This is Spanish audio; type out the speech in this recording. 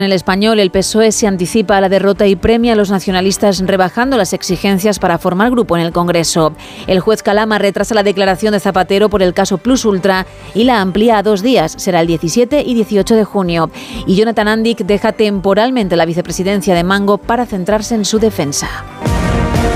En el Español, el PSOE se anticipa a la derrota y premia a los nacionalistas rebajando las exigencias para formar grupo en el Congreso. El juez Calama retrasa la declaración de Zapatero por el caso Plus Ultra y la amplía a 2 días, será el 17 y 18 de junio. Y Jonathan Andic deja temporalmente la vicepresidencia de Mango para centrarse en su defensa.